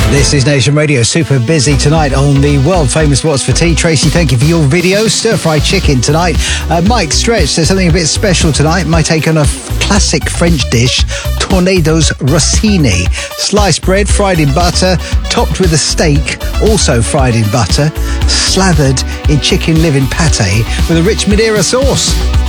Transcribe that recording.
This is Nation Radio, super busy tonight on the world famous What's for Tea. Tracy, thank you for your video. Stir-fried chicken tonight. Mike Stretch says something a bit special tonight. My take on a classic French dish, Tornado's Rossini. Sliced bread fried in butter, topped with a steak, also fried in butter, slathered in chicken liver pate with a rich Madeira sauce.